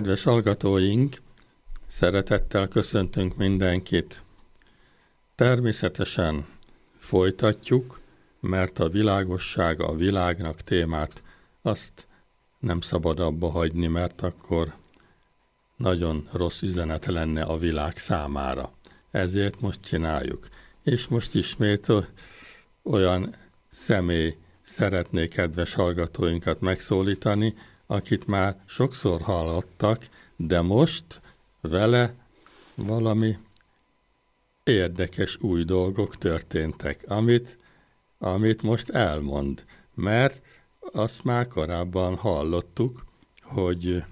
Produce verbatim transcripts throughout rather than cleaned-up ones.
Kedves hallgatóink, szeretettel köszöntünk mindenkit. Természetesen folytatjuk, mert a világosság, a világnak témát, azt nem szabad abba hagyni, mert akkor nagyon rossz üzenet lenne a világ számára. Ezért most csináljuk. És most ismét olyan személy szeretné kedves hallgatóinkat megszólítani, akit már sokszor hallottak, de most vele valami érdekes új dolgok történtek, amit, amit most elmond. Mert azt már korábban hallottuk, hogy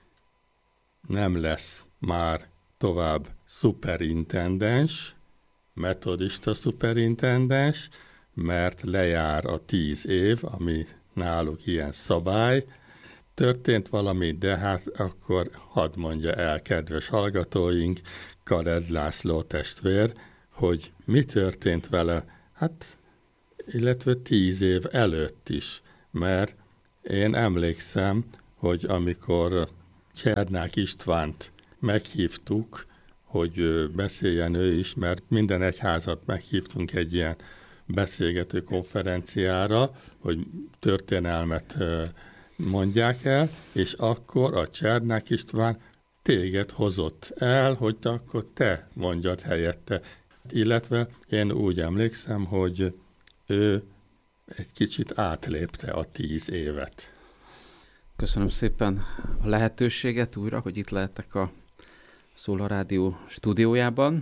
nem lesz már tovább szuperintendens, metodista szuperintendens, mert lejár a tíz év, ami náluk ilyen szabály. Történt valami, de hát akkor hadd mondja el, kedves hallgatóink, Kaled László testvér, hogy mi történt vele, hát, illetve tíz év előtt is, mert én emlékszem, hogy amikor Csernák Istvánt meghívtuk, hogy beszéljen ő is, mert minden egyházat meghívtunk egy ilyen beszélgető konferenciára, hogy történelmet mondják el, és akkor a Csernák István téged hozott el, hogy akkor te mondjad helyette. Illetve én úgy emlékszem, hogy ő egy kicsit átlépte a tíz évet. Köszönöm szépen a lehetőséget újra, hogy itt lehetek a Szóla Rádió stúdiójában,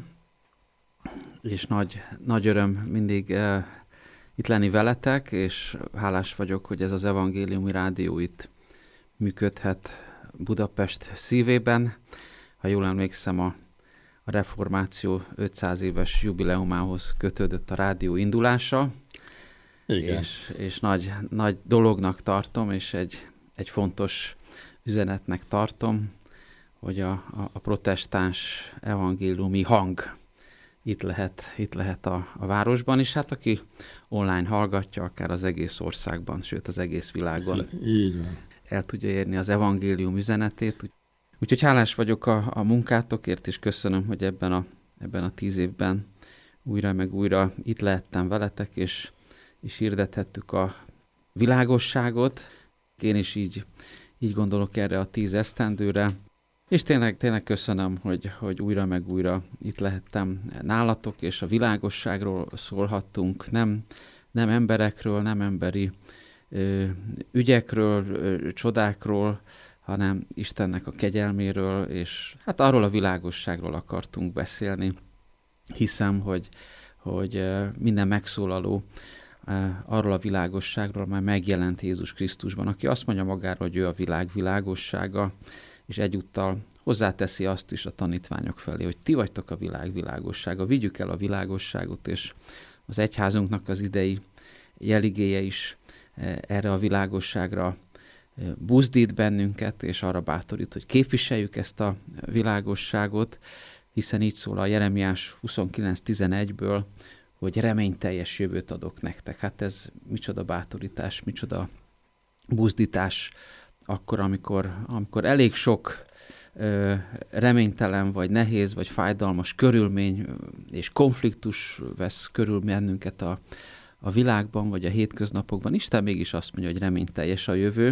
és nagy, nagy öröm mindig eh, itt lenni veletek, és hálás vagyok, hogy ez az evangéliumi rádió itt működhet Budapest szívében. Ha jól emlékszem, a, a reformáció ötszáz éves jubileumához kötődött a rádió indulása. Igen. És, és nagy, nagy dolognak tartom, és egy, egy fontos üzenetnek tartom, hogy a, a, a protestáns evangéliumi hang itt lehet, itt lehet a, a városban is, hát aki online hallgatja, akár az egész országban, sőt az egész világon. Így van. El tudja érni az evangélium üzenetét. Úgyhogy hálás vagyok a, a munkátokért, és köszönöm, hogy ebben a, ebben a tíz évben újra meg újra itt lehettem veletek, és, és hirdethettük a világosságot. Én is így, így gondolok erre a tíz esztendőre, és tényleg, tényleg köszönöm, hogy, hogy újra meg újra itt lehettem nálatok, és a világosságról szólhattunk, nem, nem emberekről, nem emberi ö, ügyekről, ö, csodákról, hanem Istennek a kegyelméről, és hát arról a világosságról akartunk beszélni. Hiszem, hogy, hogy minden megszólaló arról a világosságról már megjelent Jézus Krisztusban, aki azt mondja magáról, hogy ő a világ világossága, és egyúttal hozzáteszi azt is a tanítványok felé, hogy ti vagytok a világ világossága. Vigyük el a világosságot, és az egyházunknak az idei jeligéje is erre a világosságra buzdít bennünket, és arra bátorít, hogy képviseljük ezt a világosságot, hiszen így szól a Jeremiás huszonkilenc tizenegyből, hogy reményteljes jövőt adok nektek. Hát ez micsoda bátorítás, micsoda buzdítás, akkor, amikor, amikor elég sok ö, reménytelen, vagy nehéz, vagy fájdalmas körülmény és konfliktus vesz körül bennünket a, a világban, vagy a hétköznapokban. Isten mégis azt mondja, hogy reményteljes a jövő.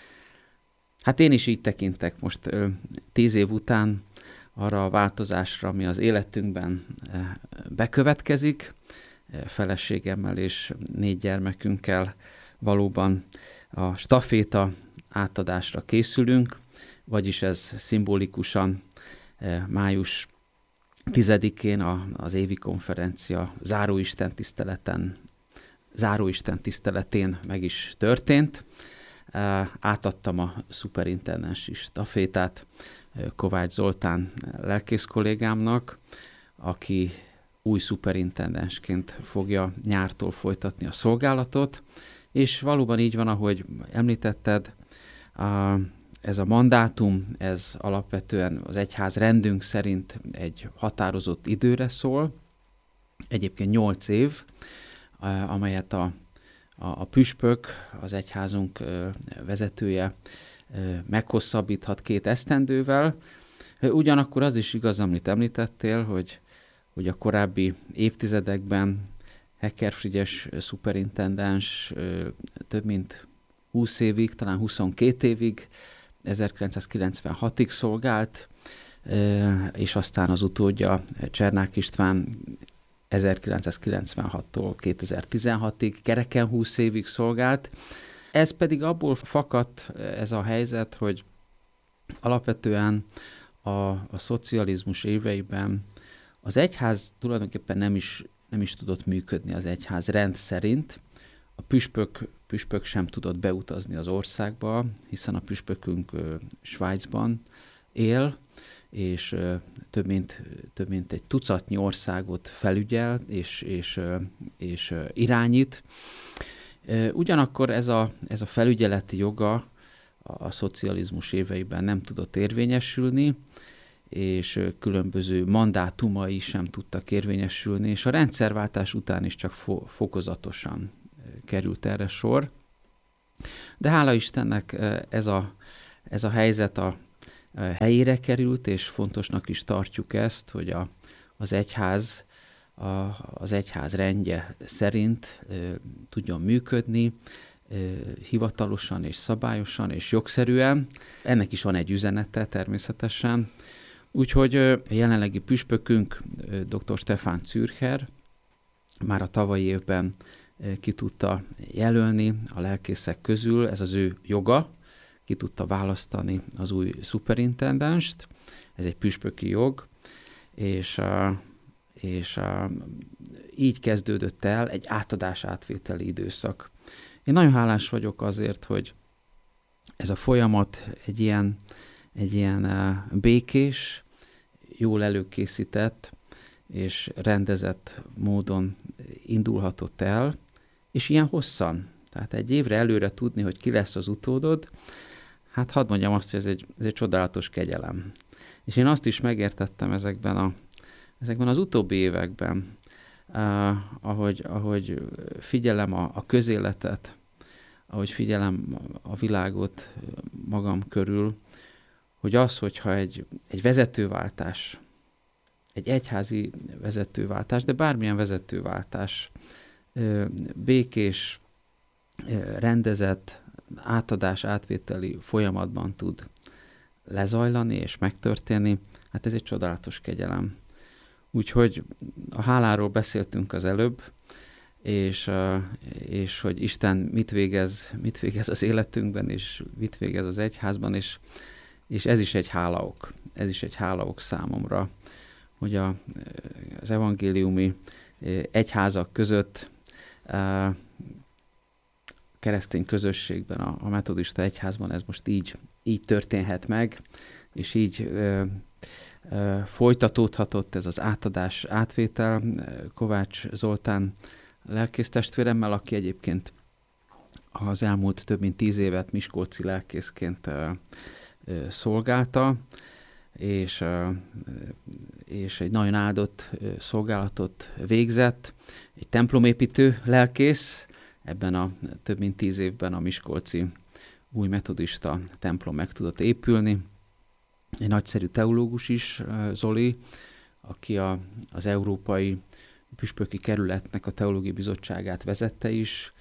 Hát én is így tekintek most ö, tíz év után arra a változásra, ami az életünkben ö, bekövetkezik. Feleségemmel és négy gyermekünkkel valóban a staféta átadásra készülünk, vagyis ez szimbolikusan május tizedikén az évi konferencia záróisten tiszteleten, záróisten tiszteletén meg is történt. Átadtam a szuperintendensi stafétát Kovács Zoltán lelkész kollégámnak, aki új szuperintendensként fogja nyártól folytatni a szolgálatot, és valóban így van, ahogy említetted, ez a mandátum, ez alapvetően az egyház rendünk szerint egy határozott időre szól, egyébként nyolc év, amelyet a, a, a püspök, az egyházunk vezetője meghosszabbíthat két esztendővel. Ugyanakkor az is igaz, amit említettél, hogy, hogy a korábbi évtizedekben Hecker Frigyes szuperintendens több mint húsz évig, talán huszonkét évig, ezerkilencszázkilencvenhatig szolgált, és aztán az utódja Csernák István ezerkilencszázkilencvenhattól kétezer-tizenhatig kereken húsz évig szolgált. Ez pedig abból fakadt ez a helyzet, hogy alapvetően a, a szocializmus éveiben az egyház tulajdonképpen nem is, nem is tudott működni az egyház rend szerint. A püspök, püspök sem tudott beutazni az országba, hiszen a püspökünk Svájcban él, és több mint, több mint egy tucatnyi országot felügyel és, és, és irányít. Ugyanakkor ez a, ez a felügyeleti joga a, a szocializmus éveiben nem tudott érvényesülni, és különböző mandátumai sem tudtak érvényesülni, és a rendszerváltás után is csak fo- fokozatosan került erre sor. De hála Istennek ez a, ez a helyzet a helyére került, és fontosnak is tartjuk ezt, hogy a, az egyház a, az egyház rendje szerint e, tudjon működni, e, hivatalosan és szabályosan és jogszerűen. Ennek is van egy üzenete természetesen. Úgyhogy a jelenlegi püspökünk, dr. Stefan Zürcher már a tavalyi évben ki tudta jelölni a lelkészek közül, ez az ő joga, ki tudta választani az új szuperintendenst, ez egy püspöki jog, és, és így kezdődött el egy átadás-átvételi időszak. Én nagyon hálás vagyok azért, hogy ez a folyamat egy ilyen, egy ilyen békés, jól előkészített és rendezett módon indulhatott el, és ilyen hosszan. Tehát egy évre előre tudni, hogy ki lesz az utódod, hát hadd mondjam azt, hogy ez egy, ez egy csodálatos kegyelem. És én azt is megértettem ezekben, a, ezekben az utóbbi években, uh, ahogy, ahogy figyelem a, a közéletet, ahogy figyelem a világot magam körül, hogy az, hogyha egy, egy vezetőváltás, egy egyházi vezetőváltás, de bármilyen vezetőváltás uh, békés, rendezett átadás, átvételi folyamatban tud lezajlani és megtörténni, hát ez egy csodálatos kegyelem. Úgyhogy a háláról beszéltünk az előbb, és, és hogy Isten mit végez, mit végez az életünkben, és mit végez az egyházban, és, és ez is egy hálaok. Ez is egy hálaok számomra, hogy a, az evangéliumi egyházak között keresztény közösségben, a, a metodista egyházban ez most így, így történhet meg, és így ö, ö, folytatódhatott ez az átadás, átvétel Kovács Zoltán lelkésztestvéremmel, aki egyébként az elmúlt több mint tíz évet miskolci lelkészként ö, ö, szolgálta, és, ö, és egy nagyon áldott ö, szolgálatot végzett, egy templomépítő lelkész. Ebben a több mint tíz évben a miskolci új metodista templom meg tudott épülni. Egy nagyszerű teológus is, Zoli, aki a, az Európai Püspöki Kerületnek a Teológiai Bizottságát vezette is,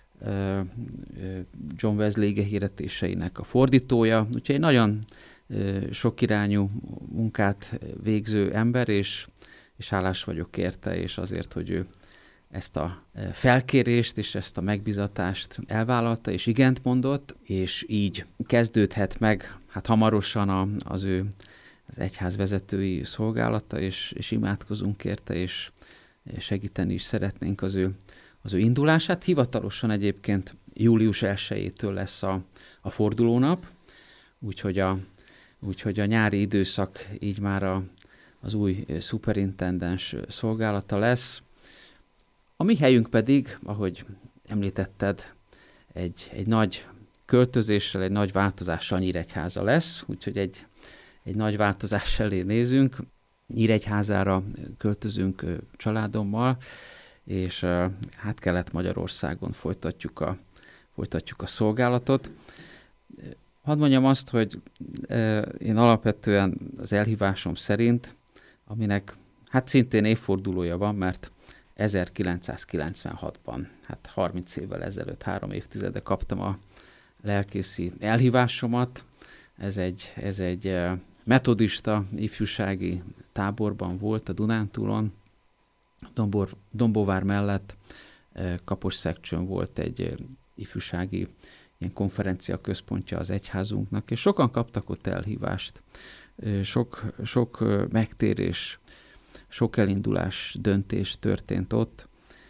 John Wesley igehirdetéseinek a fordítója, úgyhogy egy nagyon sokirányú munkát végző ember, és, és hálás vagyok érte, és azért, hogy ő ezt a felkérést és ezt a megbizatást elvállalta, és igent mondott, és így kezdődhet meg hát hamarosan a, az ő az egyház vezetői szolgálata, és, és imádkozunk érte, és segíteni is szeretnénk az ő, az ő indulását. Hivatalosan egyébként július elsejétől lesz a, a fordulónap, úgyhogy a, úgyhogy a nyári időszak így már a, az új szuperintendens szolgálata lesz. A mi helyünk pedig, ahogy említetted, egy, egy nagy költözéssel, egy nagy változással Nyíregyháza lesz, úgyhogy egy, egy nagy változás elé nézünk. Nyíregyházára költözünk családommal, és hát Kelet-Magyarországon folytatjuk a, folytatjuk a szolgálatot. Hadd mondjam azt, hogy én alapvetően az elhívásom szerint, aminek hát szintén évfordulója van, mert ezerkilencszázkilencvenhatban, hát harminc évvel ezelőtt, három évtizede kaptam a lelkészi elhívásomat. Ez egy, ez egy metodista ifjúsági táborban volt a Dunántúlon, Dombor, Dombóvár mellett Kaposszegcsőn volt egy ifjúsági ilyen konferencia központja az egyházunknak, és sokan kaptak ott elhívást. Sok, sok megtérés, sok elindulás, döntés történt ott,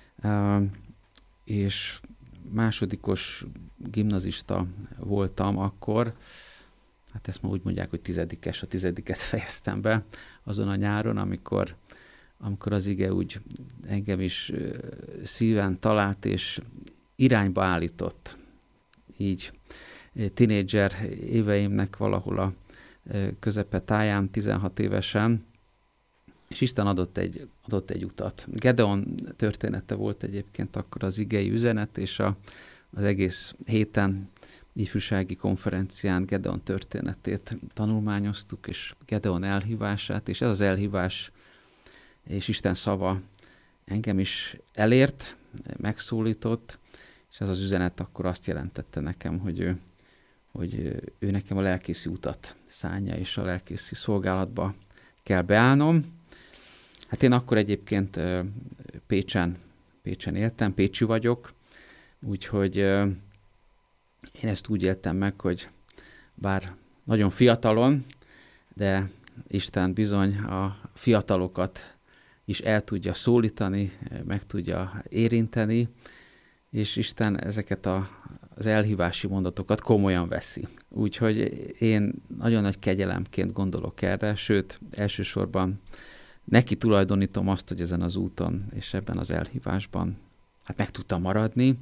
és másodikos gimnazista voltam akkor, hát ezt ma úgy mondják, hogy tizedikes, a tizediket fejeztem be azon a nyáron, amikor, amikor az ige úgy engem is szíven talált, és irányba állított. Így tinédzser éveimnek valahol a közepe táján, tizenhat évesen, és Isten adott egy, adott egy utat. Gedeon története volt egyébként akkor az igei üzenet, és a, az egész héten ifjúsági konferencián Gedeon történetét tanulmányoztuk, és Gedeon elhívását, és ez az elhívás és Isten szava engem is elért, megszólított, és ez az üzenet akkor azt jelentette nekem, hogy ő, hogy ő nekem a lelkészi utat szánja, és a lelkészi szolgálatba kell beállnom. Hát én akkor egyébként Pécsen, Pécsen éltem, pécsi vagyok, úgyhogy én ezt úgy éltem meg, hogy bár nagyon fiatalon, de Isten bizony a fiatalokat is el tudja szólítani, meg tudja érinteni, és Isten ezeket a, az elhívási mondatokat komolyan veszi. Úgyhogy én nagyon nagy kegyelemként gondolok erre, sőt, elsősorban neki tulajdonítom azt, hogy ezen az úton és ebben az elhívásban hát meg tudtam maradni.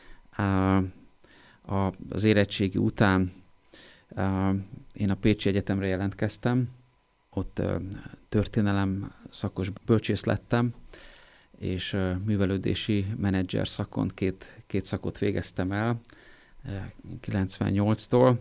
Az érettségi után én a Pécsi Egyetemre jelentkeztem, ott történelem szakos bölcsész lettem, és művelődési menedzser szakon két, két szakot végeztem el kilencvennyolctól.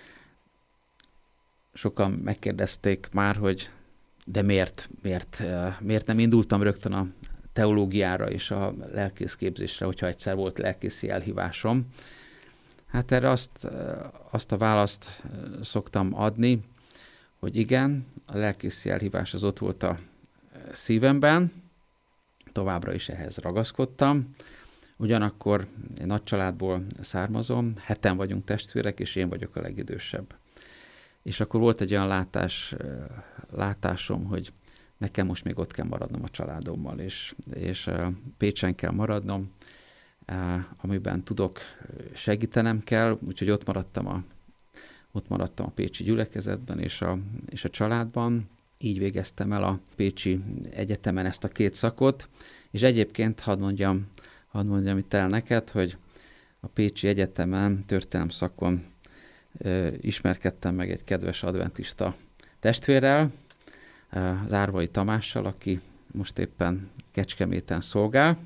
Sokan megkérdezték már, hogy de miért, miért, miért nem indultam rögtön a teológiára és a lelkészképzésre, hogyha egyszer volt lelkészi elhívásom. Hát erre azt, azt a választ szoktam adni, hogy igen, a lelkészi elhívás az ott volt a szívemben, továbbra is ehhez ragaszkodtam. Ugyanakkor egy nagy családból származom, heten vagyunk testvérek, és én vagyok a legidősebb. És akkor volt egy olyan látás, látásom, hogy nekem most még ott kell maradnom a családommal, és, és Pécsen kell maradnom, amiben tudok, segítenem kell, úgyhogy ott maradtam a, ott maradtam a pécsi gyülekezetben és a, és a családban. Így végeztem el a Pécsi Egyetemen ezt a két szakot, és egyébként hadd mondjam, hadd mondjam itt el neked, hogy a Pécsi Egyetemen történelem szakon ö, ismerkedtem meg egy kedves adventista testvérrel, az Árvai Tamással, aki most éppen Kecskeméten szolgál,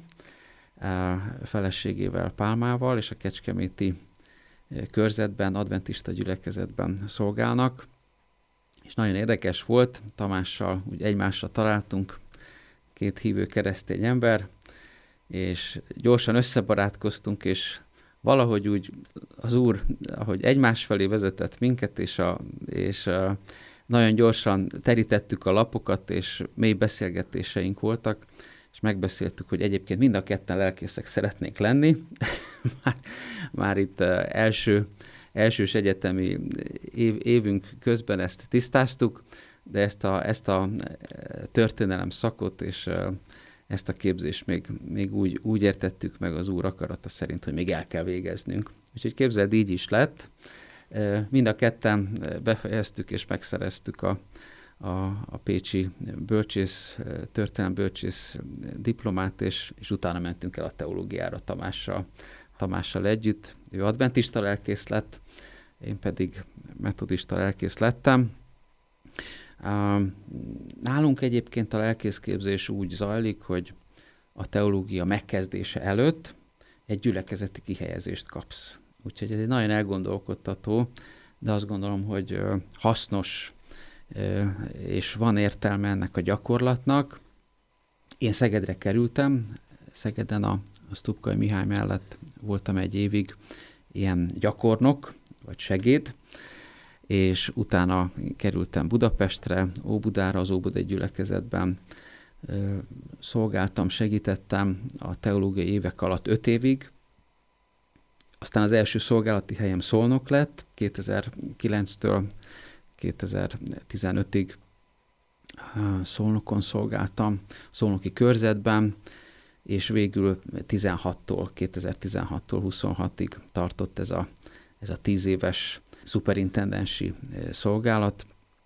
feleségével Pálmával, és a kecskeméti körzetben, adventista gyülekezetben szolgálnak. És nagyon érdekes volt, Tamással úgy egymásra találtunk, két hívő keresztény ember, és gyorsan összebarátkoztunk, és valahogy úgy az Úr, ahogy egymás felé vezetett minket, és, a, és a, nagyon gyorsan terítettük a lapokat, és mély beszélgetéseink voltak, és megbeszéltük, hogy egyébként mind a ketten lelkészek szeretnénk lenni. már, már itt első, elsős egyetemi év, évünk közben ezt tisztáztuk, de ezt a, ezt a történelem szakot és ezt a képzést még, még úgy, úgy értettük meg az Úr akarata szerint, hogy még el kell végeznünk. Úgyhogy képzeld, így is lett. Mind a ketten befejeztük és megszereztük a, a, a pécsi bölcsész, történelem bölcsész diplomát, és, és utána mentünk el a teológiára Tamással, Tamással együtt. Ő adventista lelkész lett, én pedig metodista lelkész lettem. Nálunk egyébként a lelkészképzés úgy zajlik, hogy a teológia megkezdése előtt egy gyülekezeti kihelyezést kapsz. Úgyhogy ez egy nagyon elgondolkodtató, de azt gondolom, hogy hasznos és van értelme ennek a gyakorlatnak. Én Szegedre kerültem, Szegeden a, a Stupkai Mihály mellett voltam egy évig ilyen gyakornok, vagy segéd, és utána kerültem Budapestre, Óbudára, az Óbudai gyülekezetben szolgáltam, segítettem a teológiai évek alatt öt évig. Aztán az első szolgálati helyem Szolnok lett, kétezer-kilenctől kétezer-tizenötig Szolnokon szolgáltam, Szolnoki körzetben, és végül tizenhattól, kétezer-tizenhattól huszonhatig tartott ez a, ez a tíz éves szuperintendensi szolgálat.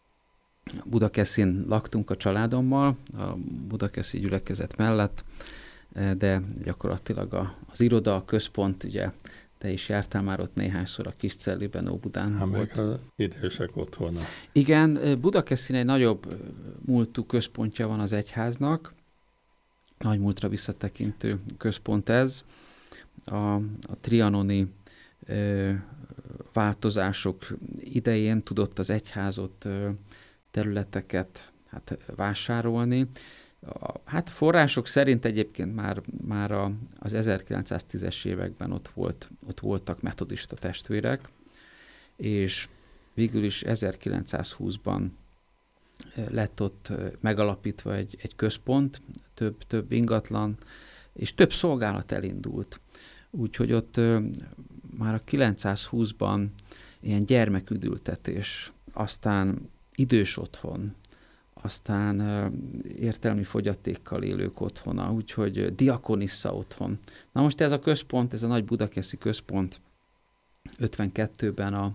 Budakeszin laktunk a családommal, a budakeszi gyülekezet mellett, de gyakorlatilag a, az iroda, a központ, ugye te is jártál már ott néhányszor a Kiscelliben, Óbudán. Hát meg az idősek otthona. Igen, Budakeszin egy nagyobb múltú központja van az egyháznak, nagy múltra visszatekintő központ ez. A, a trianoni ö, változások idején tudott az egyházot ö, területeket hát, vásárolni. A, hát források szerint egyébként már, már a, az ezerkilencszáztízes években ott, volt, ott voltak metodista testvérek, és végül is ezerkilencszázhúszban lett ott megalapítva egy, egy központ, több, több ingatlan, és több szolgálat elindult. Úgyhogy ott már a kilencszázhúszban ilyen gyermeküdültetés, aztán idős otthon, aztán értelmi fogyatékkal élők otthona, úgyhogy diakonissza otthon. Na most ez a központ, ez a nagy budakeszi központ ötvenkettőben a,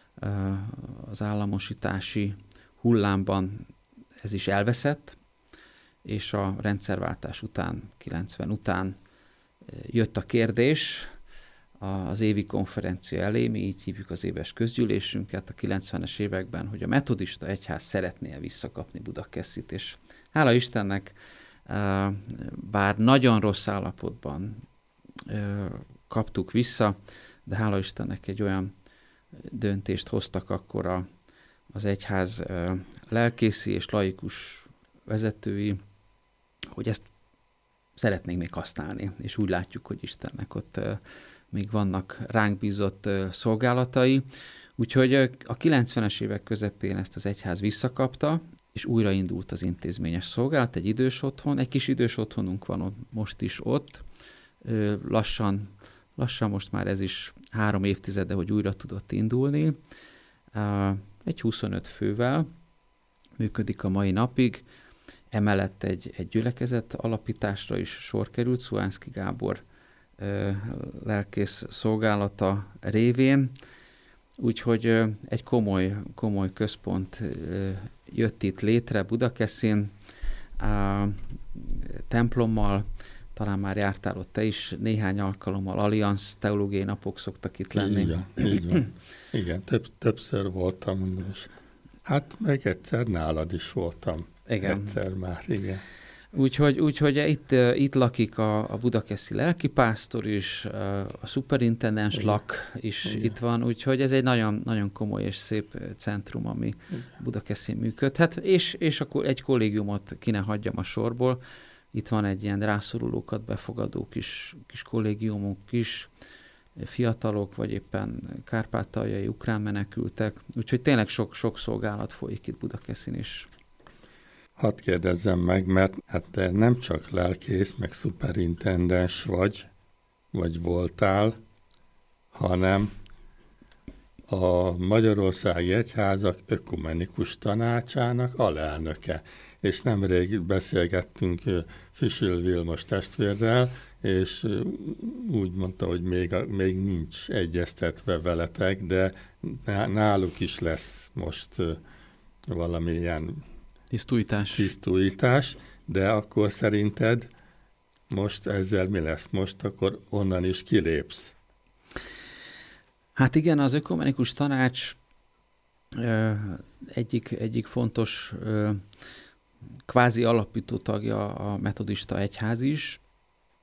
az államosítási hullámban ez is elveszett, és a rendszerváltás után, kilencven után jött a kérdés az évi konferencia elé, mi így hívjuk az éves közgyűlésünket a kilencvenes években, hogy a metodista egyház szeretné visszakapni Budakeszit, és hála Istennek, bár nagyon rossz állapotban kaptuk vissza, de hála Istennek egy olyan döntést hoztak akkor a, az egyház lelkészi és laikus vezetői, hogy ezt szeretnénk még használni, és úgy látjuk, hogy Istennek ott még vannak ránk bízott szolgálatai. Úgyhogy a kilencvenes évek közepén ezt az egyház visszakapta, és újraindult az intézményes szolgálat, egy idős otthon, egy kis idős otthonunk van ott, most is ott, lassan, lassan most már ez is három évtizede, hogy újra tudott indulni, egy huszonöt fővel működik a mai napig, emellett egy, egy gyülekezet alapításra is sor került, Szuánszky Gábor ö, lelkész szolgálata révén, úgyhogy ö, egy komoly, komoly központ ö, jött itt létre Budakeszin, a templommal, talán már jártál ott te is néhány alkalommal, Allianz teológiai napok szoktak itt lenni. Igen, így van. Igen, több, többször voltam, most. Hát meg egyszer nálad is voltam. Igen. Egyszer már, igen. Úgyhogy, úgyhogy itt, itt lakik a, a budakeszi lelkipásztor is, a szuperintendens igen. lak is igen. itt van, úgyhogy ez egy nagyon, nagyon komoly és szép centrum, ami igen. Budakeszin működhet, és, és akkor egy kollégiumot ki ne hagyjam a sorból. Itt van egy ilyen rászorulókat befogadó kis, kis kollégiumok is, fiatalok, vagy éppen kárpátaljai ukrán menekültek, úgyhogy tényleg sok, sok szolgálat folyik itt Budakeszin is. Hadd kérdezzem meg, mert hát te nem csak lelkész, meg szuperintendens vagy, vagy voltál, hanem a Magyarországi Egyházak Ökumenikus Tanácsának alelnöke. És nemrég beszélgettünk Füsül Vilmos testvérrel, és úgy mondta, hogy még, még nincs egyeztetve veletek, de náluk is lesz most valamilyen Tisztújítás. Tisztújítás, de akkor szerinted most ezzel mi lesz? Most akkor onnan is kilépsz? Hát igen, az Ökumenikus Tanács ö, egyik, egyik fontos ö, kvázi alapító tagja a metodista egyház is,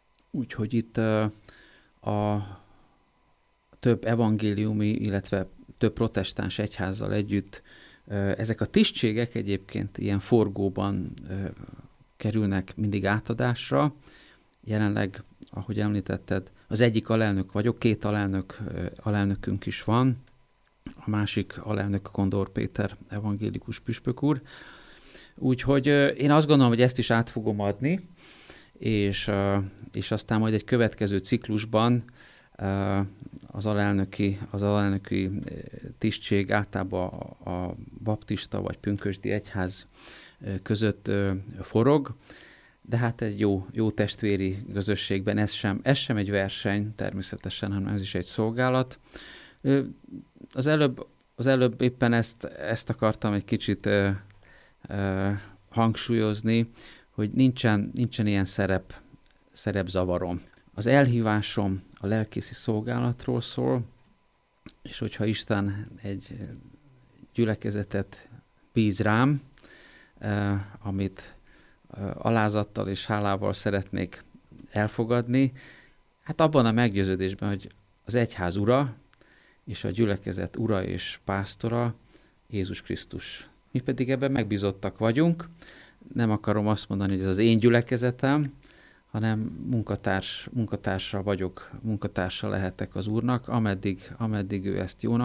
úgyhogy itt ö, a több evangéliumi, illetve több protestáns egyházzal együtt. Ezek a tisztségek egyébként ilyen forgóban kerülnek mindig átadásra. Jelenleg, ahogy említetted, az egyik alelnök vagyok, két alelnök, alelnökünk is van, a másik alelnök Kondor Péter evangélikus püspök úr. Úgyhogy én azt gondolom, hogy ezt is át fogom adni, és, és aztán majd egy következő ciklusban az alelnöki, az alelnöki tisztség általában a, a baptista vagy pünkösdi egyház között forog, de hát egy jó, jó testvéri közösségben ez sem, ez sem egy verseny természetesen, hanem ez is egy szolgálat. Az előbb, az előbb éppen ezt, ezt akartam egy kicsit ö, ö, hangsúlyozni, hogy nincsen, nincsen ilyen szerep, szerepzavarom. Az elhívásom a lelkészi szolgálatról szól, és hogyha Isten egy gyülekezetet bíz rám, eh, amit eh, alázattal és hálával szeretnék elfogadni, hát abban a meggyőződésben, hogy az egyház ura, és a gyülekezet ura és pásztora Jézus Krisztus. Mi pedig ebben megbízottak vagyunk. Nem akarom azt mondani, hogy ez az én gyülekezetem, hanem munkatárs, munkatársa vagyok, munkatársa lehetek az Úrnak, ameddig, ameddig ő ezt jónak